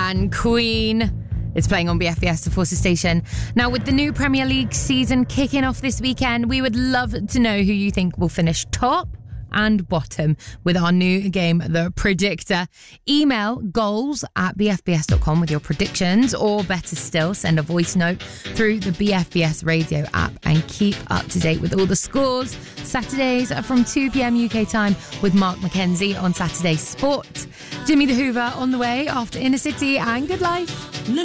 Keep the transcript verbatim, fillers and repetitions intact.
and Queen. It's playing on B F B S, the Forces station. Now, with the new Premier League season kicking off this weekend, we would love to know who you think will finish top and bottom with our new game, The Predictor. Email goals at b f b s dot com with your predictions, or better still, send a voice note through the B F B S radio app and keep up to date with all the scores. Saturdays from two p.m. U K time with Mark McKenzie on Saturday Sport. Jimmy the Hoover on the way after Inner City and Good Life.